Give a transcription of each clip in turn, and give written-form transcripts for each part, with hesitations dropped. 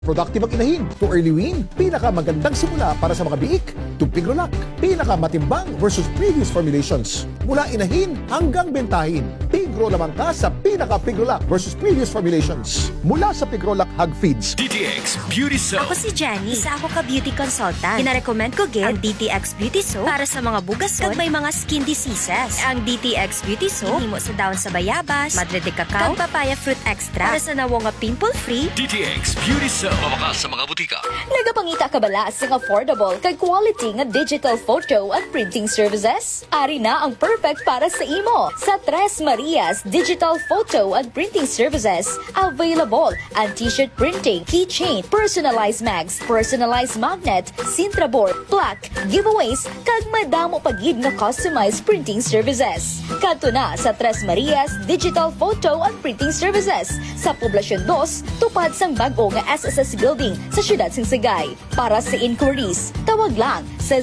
Productive ang inahin. To early win, pinakamagandang simula para sa mga biik. To Pigrolac, pinakamatimbang versus previous formulations. Mula inahin hanggang bentahin. Pigro lamang ka sa pinaka-Pigrolac versus previous formulations. Mula sa Pigrolac Hug Feeds. DTX Beauty Soap. Ako si Jenny, isa ako ka-beauty consultant. Kinarecommend ko ang DTX Beauty Soap para sa mga bugason kag may mga skin diseases. Ang DTX Beauty Soap, himo sa daon sa bayabas, madre de cacao, kag papaya fruit extra para sa nawo nga pimple-free. DTX Beauty Soap. Mawakas sa mga butika. Nagapangita ka bala sa affordable kag quality nga digital photo at printing services? Ari na ang perfect para sa imo. Sa Tres Marias Digital Photo and Printing Services, available ang t-shirt printing, keychain, personalized mags, personalized magnet, Sintra board, plaque, giveaways, kag madamo pagid nga customized printing services. Kadto na sa Tres Marias Digital Photo and Printing Services sa Poblasyon 2, tupad sang bag-o nga SSS Building sa Siyudad Singsagay. Para sa inquiries, tawag lang sa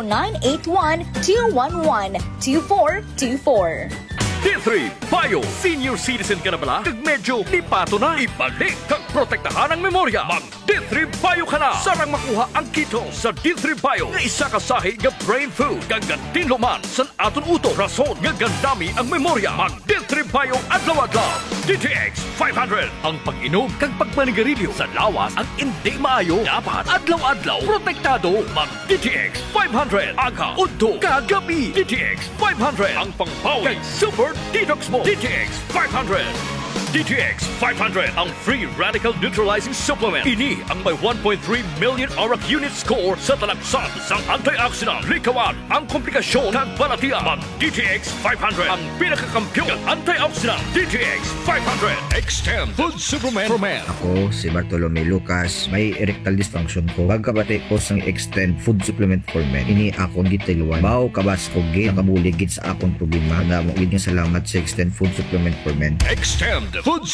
0981-211-2424. D3 Bio Senior Citizen ka na bala? Kag medyo di pato na ibalik kag protektahan ang memorya. Mag D3 Bio ka na. Sarang makuha ang kito sa D3 Bio nga isa ka sahi nga brain food kag gantinluman san aton uto. Rason nga gandami ang memorya. Mag D3 Bio adlaw-adlaw. DTX 500 ang pag-inom kag pagmanigarilyo sa lawas ang hindi maayo. Dapat adlaw-adlaw protektado. Mag DTX 500 aga udto kagabi. DTX 500 ang pangpawi kag super detox mo. DTX 500. DTX 500 ang free radical neutralizing supplement. Ini ang may 1.3 million auric unit score sa talagsan sang antioxidant. Likawan ang komplikasyon ng balatian. Mag DTX 500 ang pinakakampyon ng antioxidant. DTX 500 Extend Food Supplement for Men. Ako si Bartolome Lucas, may erectile dysfunction ko. Pagkabati ko sang Extend Food Supplement for Men, ini akong gitiluan. Mao kabas ko gid nakabuligid sa akong problema. Namo gid nga salamat sa Extend Food Supplement for Men. Extend Food